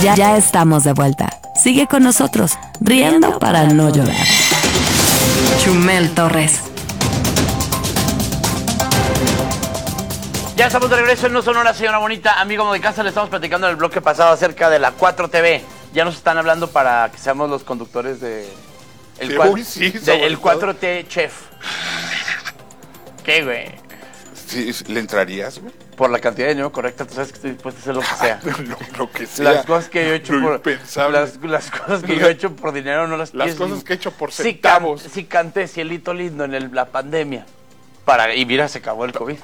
Ya estamos de vuelta. Sigue con nosotros, riendo para no llorar. Chumel Torres. Ya estamos de regreso en No Sonora, señora bonita. Amigo de casa, le estamos platicando en el bloque pasado acerca de la 4TV. Ya nos están hablando para que seamos los conductores de... El 4T Chef. ¿Qué, güey? Sí, ¿le entrarías, güey? Por la cantidad de dinero correcta, tú sabes que estoy dispuesto a hacer lo que sea. Lo que sea. Las cosas que yo he hecho las cosas que yo he hecho por dinero no las Las cosas que he hecho por centavos. Sí canté Cielito Lindo en la pandemia. Y mira, se acabó el COVID.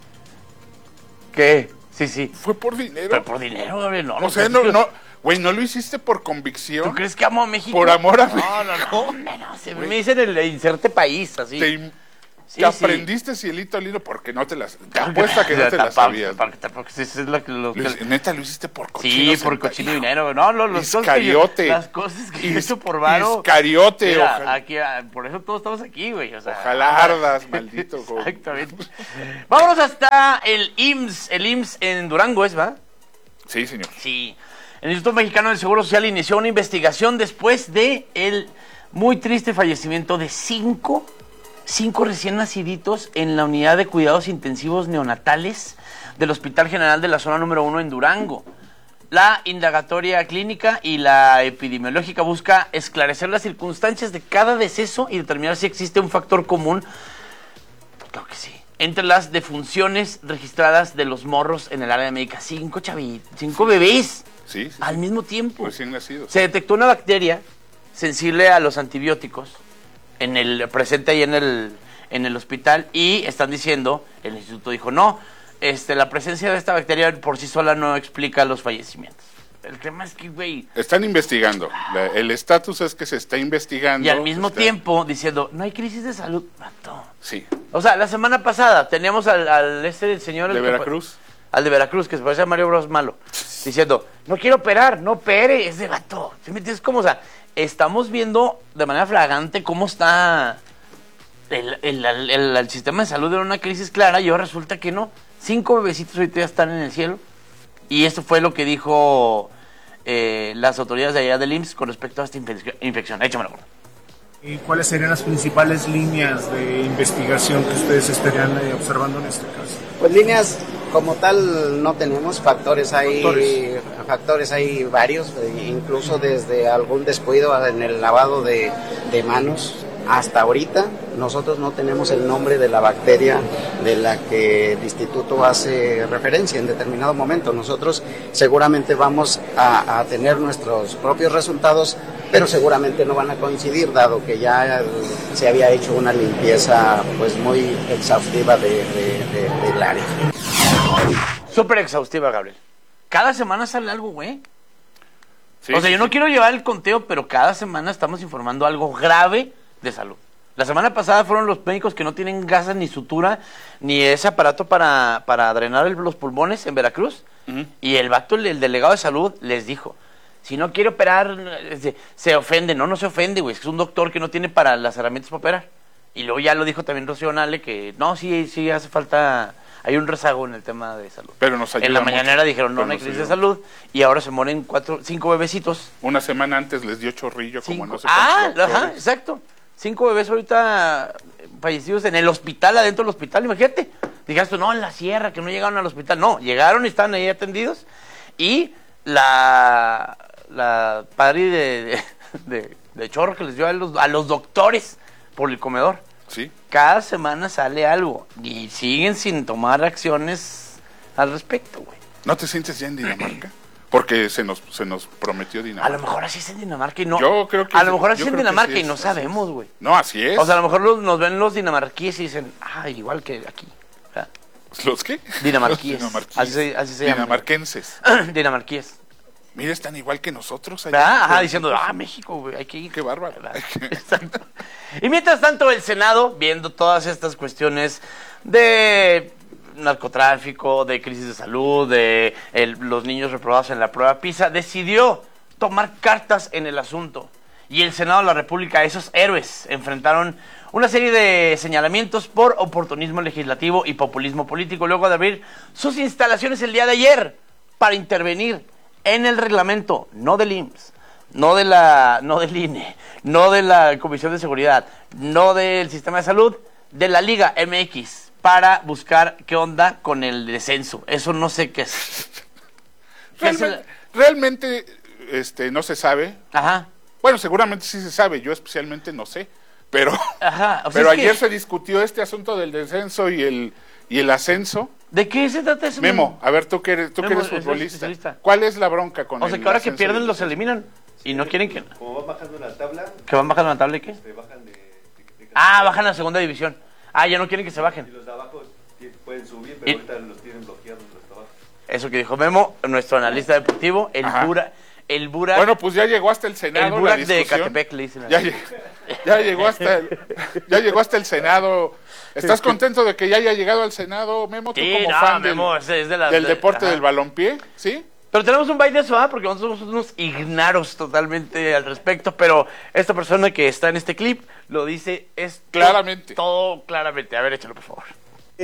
¿Qué? Sí. ¿Fue por dinero? Pero por dinero, Gabriel, no. O sea, güey, ¿no lo hiciste por convicción? ¿Tú crees que amo a México? Por amor a México. No. Me dicen el inserte país, así. Te aprendiste Cielito Lindo porque no te las... Te apuesta que no te las sabías. Porque sí, es lo que... Neta, lo hiciste por cochino. Sí, por cochino dinero. No, las cosas que yo he hecho por varo. Iscariote. Mira, aquí, por eso todos estamos aquí, güey. O sea, ojalá ardas, maldito. Exactamente. Vámonos hasta el IMSS en Durango, ¿va? Sí, señor. Sí. El Instituto Mexicano del Seguro Social inició una investigación después de el muy triste fallecimiento de cinco recién naciditos en la unidad de cuidados intensivos neonatales del Hospital General de la Zona número 1 en Durango. La indagatoria clínica y la epidemiológica busca esclarecer las circunstancias de cada deceso y determinar si existe un factor común, creo que sí, entre las defunciones registradas de los morros en el área médica. 5 bebés al mismo tiempo. Recién nacidos. Se detectó una bacteria sensible a los antibióticos presente ahí en el hospital, y están diciendo, el instituto dijo, no, la presencia de esta bacteria por sí sola no explica los fallecimientos. El tema es que, güey... Están investigando. El estatus es que se está investigando. Y al mismo tiempo diciendo, no hay crisis de salud, mato. Sí. O sea, la semana pasada teníamos al señor... ¿De Veracruz? Al de Veracruz, que se parece a Mario Bros Malo, diciendo, no quiero operar, no opere, es de vato. ¿Sí me entiendes? Como, o sea, estamos viendo de manera flagrante cómo está el sistema de salud en una crisis clara, y ahora resulta que no. 5 bebecitos ahorita ya están en el cielo, y esto fue lo que dijo las autoridades de allá del IMSS con respecto a esta infección. Échamelo. ¿Y cuáles serían las principales líneas de investigación que ustedes estarían observando en este caso? Pues líneas como tal no tenemos, factores hay varios, incluso desde algún descuido en el lavado de manos. Hasta ahorita nosotros no tenemos el nombre de la bacteria de la que el instituto hace referencia en determinado momento. Nosotros seguramente vamos a tener nuestros propios resultados, pero seguramente no van a coincidir, dado que ya se había hecho una limpieza pues muy exhaustiva del área. Súper exhaustiva, Gabriel. Cada semana sale algo, güey. Sí, yo no quiero llevar el conteo, pero cada semana estamos informando algo grave de salud. La semana pasada fueron los médicos que no tienen gasas ni sutura, ni ese aparato para drenar los pulmones en Veracruz. Y el vato, el delegado de salud, les dijo, si no quiere operar, se ofende. No se ofende, güey, es un doctor que no tiene para las herramientas para operar. Y luego ya lo dijo también Rocío Nale, que no, sí hace falta, hay un rezago en el tema de salud. Pero nos ayuda en la mucho. mañanera dijeron, no hay crisis de salud, y ahora se mueren 5 bebecitos. Una semana antes les dio chorrillo, como no sé ajá, exacto. 5 bebés ahorita fallecidos en el hospital, adentro del hospital, imagínate. Dijeras tú, no, en la sierra, que no llegaron al hospital. No, llegaron y estaban ahí atendidos. Y la padre de chorro que les dio a los doctores por el comedor. Sí. Cada semana sale algo y siguen sin tomar acciones al respecto, güey. ¿No te sientes ya en Dinamarca? Porque se nos prometió Dinamarca. A lo mejor así es en Dinamarca y no. Yo creo que a lo mejor así es en Dinamarca sí y no sabemos, güey. No, así es. O sea, a lo mejor nos ven los dinamarquíes y dicen, igual que aquí. ¿Los qué? Dinamarquíes. Así se llama. Dinamarquenses. Dinamarquíes. Mira, están igual que nosotros allá. Ajá, diciendo, México, güey, hay que ir. Qué bárbaro. Exacto. Y mientras tanto, el Senado, viendo todas estas cuestiones de narcotráfico, de crisis de salud, de los niños reprobados en la prueba PISA, decidió tomar cartas en el asunto. Y el Senado de la República, esos héroes, enfrentaron una serie de señalamientos por oportunismo legislativo y populismo político, luego de abrir sus instalaciones el día de ayer para intervenir en el reglamento, no del IMSS, no del INE, no de la Comisión de Seguridad, no del Sistema de Salud, de la Liga MX, para buscar qué onda con el descenso. Eso no sé qué es. Realmente no se sabe. Ajá. Bueno, seguramente sí se sabe, yo especialmente no sé. Pero, Ajá, o sea, pero ayer que... se discutió este asunto del descenso y el ascenso. ¿De qué se trata eso? Memo, a ver, tú que eres Memo, futbolista, ¿cuál es la bronca con O sea, que ahora que pierden los eliminan y no quieren que... Como van bajando la tabla, ¿Que van bajando la tabla y qué? bajan de Bajan a la segunda división. Ya no quieren que se bajen. y los de abajo pueden subir, pero Y- ahorita los tienen bloqueados los de abajo. Eso que dijo Memo, nuestro analista deportivo, Ajá. el Burak... Bueno, pues ya llegó hasta el Senado. el Burak la de discusión. Catepec, le dicen. Ya llegó hasta el Senado. ¿Estás contento de que ya haya llegado al Senado, Memo? Tú Sí, como no, fan Memo, es de la... del deporte ajá. del balompié, ¿sí? Pero tenemos un baile de eso, porque nosotros somos unos ignaros totalmente al respecto, pero esta persona que está en este clip lo dice Claramente. Todo claramente. A ver, échalo, por favor.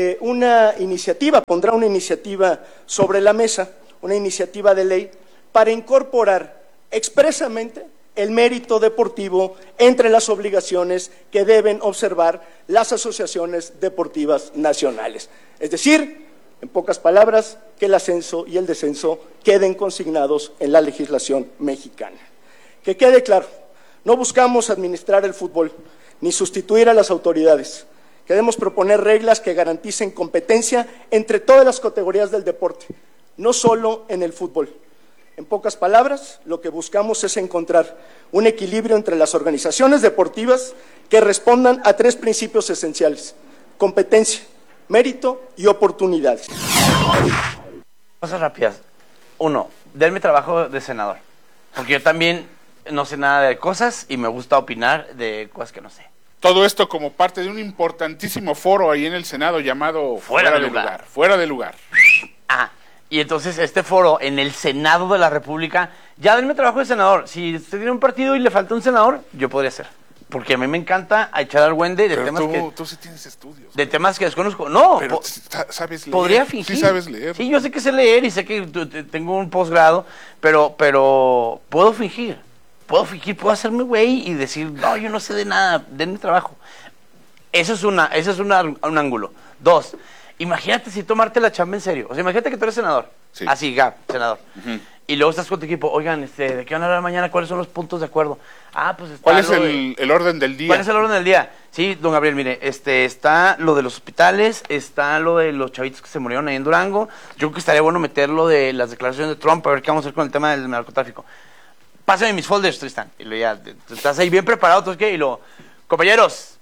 Pondrá una iniciativa sobre la mesa, una iniciativa de ley para incorporar expresamente el mérito deportivo entre las obligaciones que deben observar las asociaciones deportivas nacionales. Es decir, en pocas palabras, que el ascenso y el descenso queden consignados en la legislación mexicana. Que quede claro, no buscamos administrar el fútbol, ni sustituir a las autoridades. Queremos proponer reglas que garanticen competencia entre todas las categorías del deporte, no solo en el fútbol. En pocas palabras, lo que buscamos es encontrar un equilibrio entre las organizaciones deportivas que respondan a 3 principios esenciales: competencia, mérito y oportunidades. Cosas rápidas. 1, denme trabajo de senador, porque yo también no sé nada de cosas y me gusta opinar de cosas que no sé. Todo esto como parte de un importantísimo foro ahí en el Senado llamado Fuera de lugar. Fuera de lugar. Y entonces este foro en el Senado de la República, ya denme trabajo de senador. Si usted tiene un partido y le falta un senador, yo podría ser. Porque a mí me encanta echar al güende de Pero temas tú sí tienes estudios. de temas que desconozco. No, Pero sabes leer. podría fingir. Sí sabes leer. Sí, yo sé que sé leer y sé que tengo un posgrado, pero puedo fingir. Puedo hacerme güey y decir, no, yo no sé de nada, denme trabajo. Eso es un ángulo. 2, imagínate si tomarte la chamba en serio. O sea, imagínate que tú eres senador. Sí. Así, senador. Uh-huh. Y luego estás con tu equipo, oigan, ¿de qué van a hablar mañana? ¿Cuáles son los puntos de acuerdo? Pues está ¿Cuál es el orden del día? ¿Cuál es el orden del día? Sí, don Gabriel, mire, está lo de los hospitales, está lo de los chavitos que se murieron ahí en Durango. Yo creo que estaría bueno meter lo de las declaraciones de Trump, a ver qué vamos a hacer con el tema del narcotráfico. Pásame mis folders, Tristan. Y luego ya, estás ahí bien preparado, ¿tú qué? Y luego, compañeros,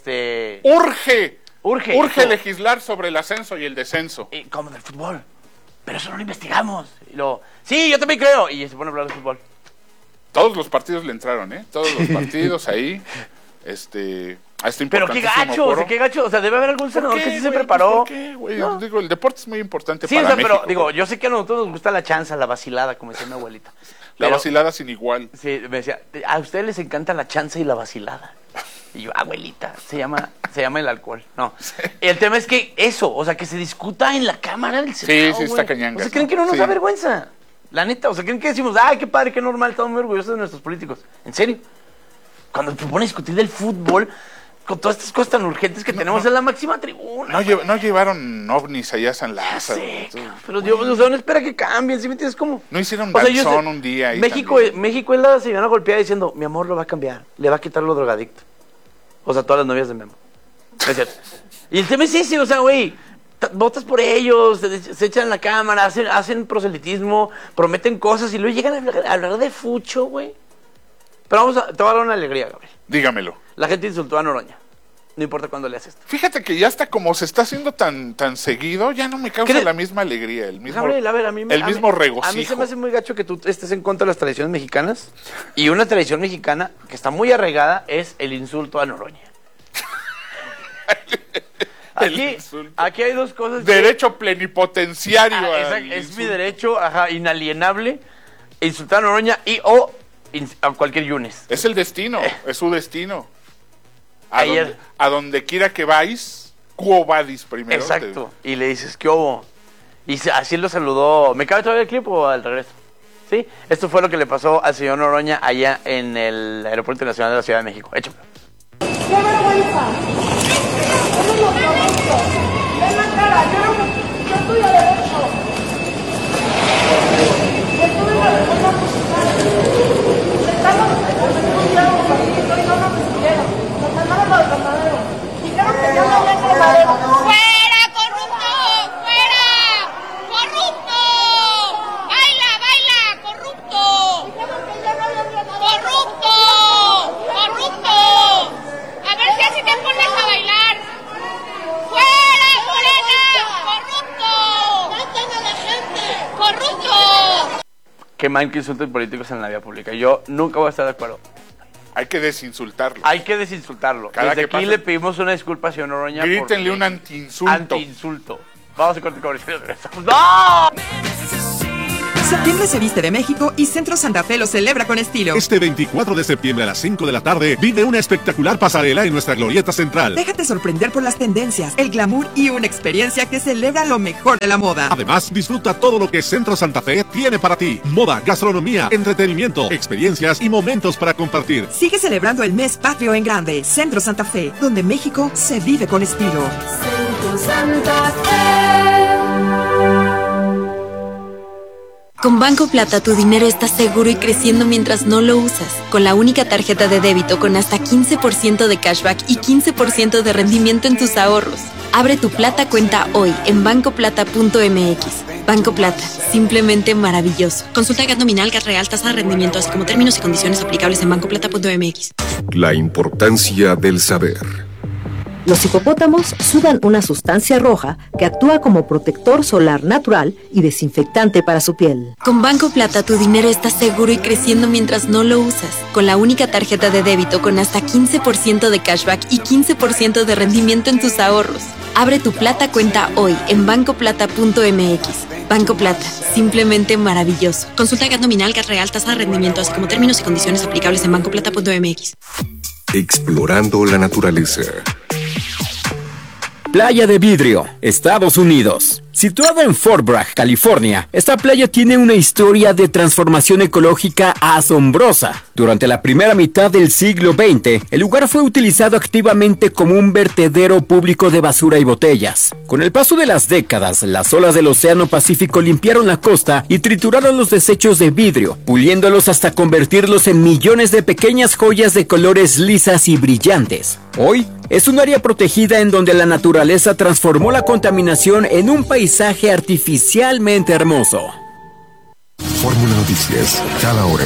Urge legislar sobre el ascenso y el descenso. Como del fútbol. Pero eso no lo investigamos. Y luego, sí, yo también creo. Y se pone a hablar de fútbol. Todos los partidos le entraron, ¿eh? Todos los partidos ahí, a este Pero qué gacho, o sea, debe haber algún senador que sí se preparó. ¿Por qué, güey? No. Digo, el deporte es muy importante sí, para México. Pero digo, yo sé que a nosotros nos gusta la chanza, la vacilada, como decía mi abuelita. La vacilada sin igual. Sí, me decía, a ustedes les encanta la chanza y la vacilada. Y yo, abuelita, se llama el alcohol. No. Sí. El tema es que eso, o sea, que se discuta en la Cámara del Senado. Sí, está cañanga. O sea, ¿creen que no nos da vergüenza? La neta, o sea, ¿creen que decimos, ay, qué padre, qué normal, estamos muy orgullosos de nuestros políticos? ¿En serio? Cuando te pones a discutir del fútbol, con todas estas cosas tan urgentes que tenemos en la máxima tribuna. No llevaron ovnis allá a San Lázaro. Pero Dios, o sea, no espera que cambien, ¿sí me entiendes cómo? No hicieron danzón un día ahí México es la señora golpeada diciendo, mi amor lo va a cambiar, le va a quitar lo drogadicto. O sea, todas las novias de Memo. Es cierto. Y el tema es ese, o sea, güey, votas por ellos, se echan en la cámara, hacen proselitismo, prometen cosas y luego llegan a hablar de fucho, güey. Pero te voy a dar una alegría, Gabriel. Dígamelo. La gente insultó a Noroña. No importa cuándo le haces esto. Fíjate que ya hasta como se está haciendo tan seguido, ya no me causa la misma alegría, el mismo, Gabriel, a ver, mismo regocijo. A mí se me hace muy gacho que tú estés en contra de las tradiciones mexicanas. Y una tradición mexicana que está muy arraigada es el insulto a Noroña. Aquí hay dos cosas. Derecho plenipotenciario. Es mi derecho inalienable insultar a Noroña o a cualquier yunes. Es el destino, es su destino. A donde quiera que vais, quo vadis primero. Exacto. Y le dices, ¿qué hubo? Y así lo saludó. ¿Me cabe todavía el clip o al regreso? ¿sí? Esto fue lo que le pasó al señor Noroña allá en el Aeropuerto Internacional de la Ciudad de México. Échame. ¡Qué vergüenza! ¡Somos los corruptos! ¡Ven la cara! ¡Yo estoy a derecho! ¡Estuve en la reforma musical! ¡Estamos estudiando un partido y no nos estuvieron! ¡Nos mandaron al camarero! ¡Dijeron que yo no había camarero! ¡Fuera, corrupto! ¡Fuera! ¡Corrupto! ¡Baila, baila! ¡Corrupto! ¡Dijeron que yo no había camarero! ¡Corrupto! ¡Corrupto! A ver si así te pones a bailar. ¡Fuera, Morena! ¡Corrupto! ¡Maten a la gente! ¡Corrupto! Qué mal que insulten políticos en la vía pública. Yo nunca voy a estar de acuerdo. Hay que desinsultarlo. Hay que desinsultarlo. Cada Desde que aquí pase- le pedimos una disculpa al señor Noroña. Grítenle porque- un antiinsulto. Antiinsulto. Vamos a corte comercial. Regresamos. ¡No! Septiembre se viste de México y Centro Santa Fe lo celebra con estilo. Este 24 de septiembre a las 5 de la tarde vive una espectacular pasarela en nuestra glorieta central. Déjate sorprender por las tendencias, el glamour y una experiencia que celebra lo mejor de la moda. Además, disfruta todo lo que Centro Santa Fe tiene para ti. Moda, gastronomía, entretenimiento, experiencias y momentos para compartir. Sigue celebrando el mes patrio en grande. Centro Santa Fe, donde México se vive con estilo. Centro Santa Fe. Con Banco Plata tu dinero está seguro y creciendo mientras no lo usas. Con la única tarjeta de débito con hasta 15% de cashback y 15% de rendimiento en tus ahorros. Abre tu Plata cuenta hoy en bancoplata.mx. Banco Plata, simplemente maravilloso. Consulta GAT nominal, GAT real, tasa de rendimiento, así como términos y condiciones aplicables en bancoplata.mx. La importancia del saber. Los hipopótamos sudan una sustancia roja que actúa como protector solar natural y desinfectante para su piel. Con Banco Plata tu dinero está seguro y creciendo mientras no lo usas. Con la única tarjeta de débito con hasta 15% de cashback y 15% de rendimiento en tus ahorros. Abre tu Plata cuenta hoy en bancoplata.mx. Banco Plata, simplemente maravilloso. Consulta GAT nominal, GAT real, tasa de rendimiento, así como términos y condiciones aplicables en bancoplata.mx. Explorando la naturaleza. Playa de Vidrio, Estados Unidos. Situada en Fort Bragg, California, esta playa tiene una historia de transformación ecológica asombrosa. Durante la primera mitad del siglo XX, el lugar fue utilizado activamente como un vertedero público de basura y botellas. Con el paso de las décadas, las olas del Océano Pacífico limpiaron la costa y trituraron los desechos de vidrio, puliéndolos hasta convertirlos en millones de pequeñas joyas de colores lisas y brillantes. Hoy, es un área protegida en donde la naturaleza transformó la contaminación en un paisaje artificialmente hermoso. Fórmula Noticias, cada hora.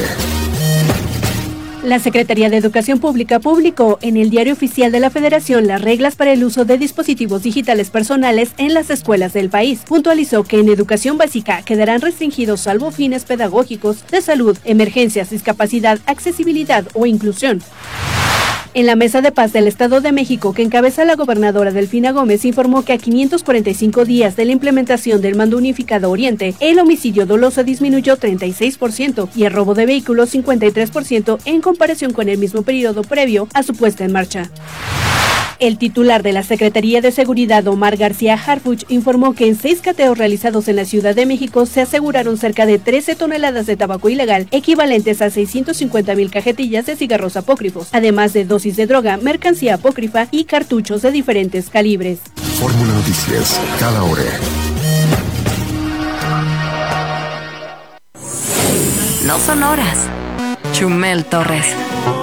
La Secretaría de Educación Pública publicó en el Diario Oficial de la Federación las reglas para el uso de dispositivos digitales personales en las escuelas del país. Puntualizó que en educación básica quedarán restringidos salvo fines pedagógicos, de salud, emergencias, discapacidad, accesibilidad o inclusión. En la Mesa de Paz del Estado de México, que encabeza la gobernadora Delfina Gómez, informó que a 545 días de la implementación del Mando Unificado Oriente, el homicidio doloso disminuyó 36% y el robo de vehículos 53% en comparación con el mismo periodo previo a su puesta en marcha. El titular de la Secretaría de Seguridad, Omar García Harfuch, informó que en 6 cateos realizados en la Ciudad de México se aseguraron cerca de 13 toneladas de tabaco ilegal, equivalentes a 650,000 cajetillas de cigarros apócrifos, además de dosis de droga, mercancía apócrifa y cartuchos de diferentes calibres. Fórmula Noticias, cada hora. No son horas. Chumel Torres.